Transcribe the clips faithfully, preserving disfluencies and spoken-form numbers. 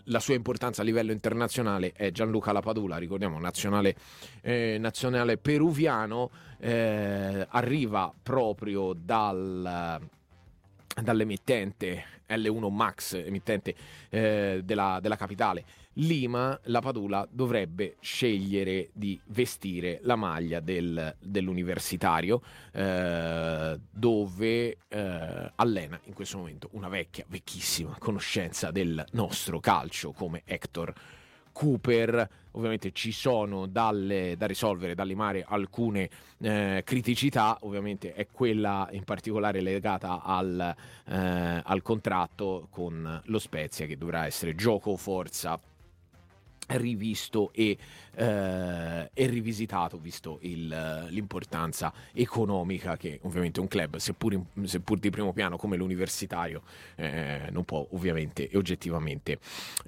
la sua importanza a livello internazionale è Gianluca Lapadula, ricordiamo nazionale, eh, nazionale peruviano, eh, arriva proprio dal... dall'emittente L uno Max, emittente eh, della, della capitale Lima. Lapadula dovrebbe scegliere di vestire la maglia del, dell'universitario, eh, dove eh, allena in questo momento una vecchia, vecchissima conoscenza del nostro calcio come Hector Cooper. Ovviamente ci sono dalle, da risolvere, da limare alcune eh, criticità. Ovviamente è quella in particolare legata al, eh, al contratto con lo Spezia, che dovrà essere gioco forza rivisto e, eh, e rivisitato, visto il, l'importanza economica che ovviamente un club, seppur, in, seppur di primo piano come l'universitario, eh, non può ovviamente e oggettivamente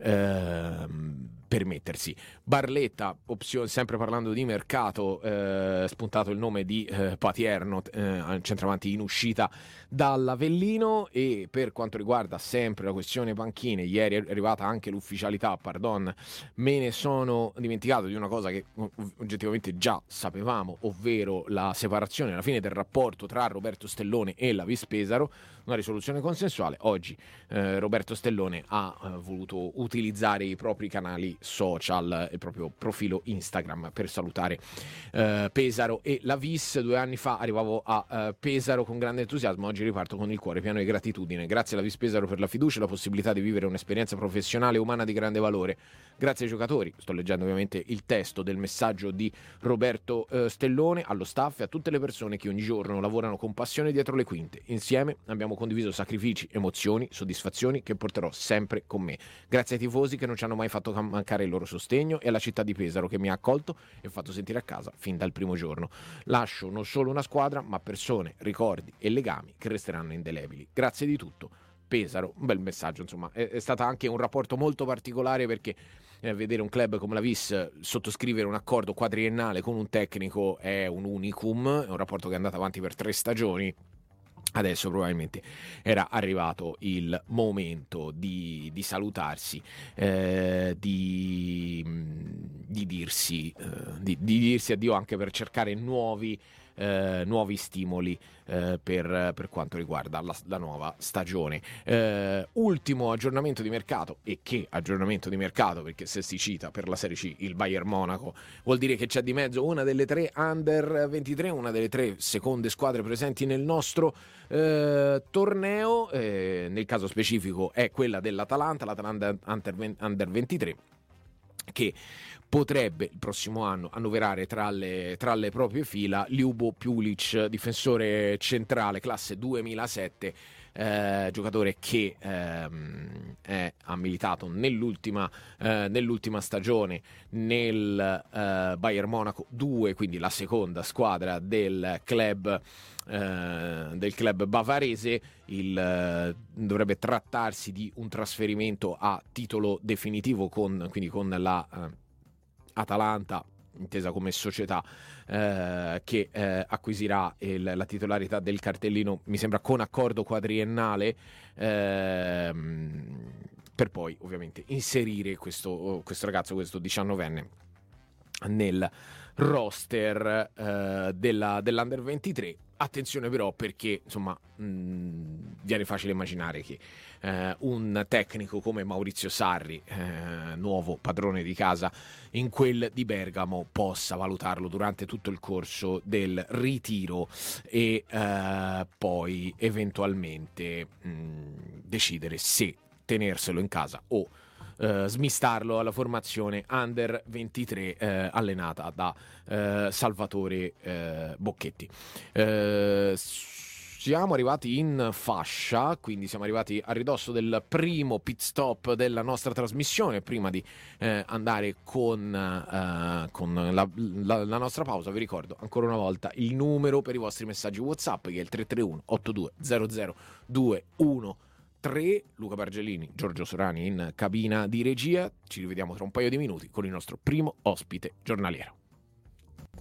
eh, permettersi. Barletta, opzione, sempre parlando di mercato, eh, spuntato il nome di eh, Patierno, eh, centravanti in uscita dall'Avellino. E per quanto riguarda sempre la questione panchine, ieri è arrivata anche l'ufficialità, pardon, me ne sono dimenticato di una cosa che oggettivamente già sapevamo, ovvero la separazione, la fine del rapporto tra Roberto Stellone e la Vis Pesaro, una risoluzione consensuale. Oggi eh, Roberto Stellone ha eh, voluto utilizzare i propri canali social, il proprio profilo Instagram, per salutare eh, Pesaro e la Vis. Due anni fa arrivavo a eh, Pesaro con grande entusiasmo, oggi riparto con il cuore pieno di gratitudine. Grazie alla Vis Pesaro per la fiducia e la possibilità di vivere un'esperienza professionale e umana di grande valore. Grazie ai giocatori, sto leggendo ovviamente il testo del messaggio di Roberto eh, Stellone, allo staff e a tutte le persone che ogni giorno lavorano con passione dietro le quinte. Insieme abbiamo condiviso sacrifici, emozioni, soddisfazioni che porterò sempre con me. Grazie ai tifosi che non ci hanno mai fatto mancare il loro sostegno e alla città di Pesaro che mi ha accolto e fatto sentire a casa fin dal primo giorno. Lascio non solo una squadra, ma persone, ricordi e legami che resteranno indelebili. Grazie di tutto. Pesaro, un bel messaggio, insomma. È, è stato anche un rapporto molto particolare, perché eh, vedere un club come la Vis sottoscrivere un accordo quadriennale con un tecnico è un unicum, è un rapporto che è andato avanti per tre stagioni. Adesso probabilmente era arrivato il momento di, di salutarsi, eh, di, di, dirsi, eh, di, di dirsi addio, anche per cercare nuovi Eh, nuovi stimoli eh, per, per quanto riguarda la, la nuova stagione. Eh, ultimo aggiornamento di mercato, e che aggiornamento di mercato, perché se si cita per la Serie C il Bayern Monaco vuol dire che c'è di mezzo una delle tre under ventitré, una delle tre seconde squadre presenti nel nostro eh, torneo, eh, nel caso specifico è quella dell'Atalanta, l'Atalanta under ventitré, che potrebbe il prossimo anno annoverare tra le, tra le proprie fila Ljubo Pjulic, difensore centrale classe duemilasette, eh, giocatore che ehm, è, ha militato nell'ultima, eh, nell'ultima stagione nel eh, Bayern Monaco due, quindi la seconda squadra del club eh, del club bavarese. Il, eh, dovrebbe trattarsi di un trasferimento a titolo definitivo, con, quindi con la eh, Atalanta intesa come società eh, che eh, acquisirà il, la titolarità del cartellino, mi sembra con accordo quadriennale, ehm, per poi ovviamente inserire questo, questo ragazzo, questo diciannovenne nel roster eh, della, dell'Under ventitré. Attenzione però, perché insomma mh, viene facile immaginare che eh, un tecnico come Maurizio Sarri, eh, nuovo padrone di casa in quel di Bergamo, possa valutarlo durante tutto il corso del ritiro e eh, poi eventualmente mh, decidere se tenerselo in casa o Uh, smistarlo alla formazione under ventitré uh, allenata da uh, Salvatore uh, Bocchetti. Uh, siamo arrivati in fascia, quindi siamo arrivati a ridosso del primo pit stop della nostra trasmissione. Prima di uh, andare con, uh, con la, la, la nostra pausa, vi ricordo ancora una volta il numero per i vostri messaggi WhatsApp, che è il tre tre uno otto due zero zero due uno tre. Luca Bargellini, Giorgio Sorani in cabina di regia. Ci rivediamo tra un paio di minuti con il nostro primo ospite giornaliero.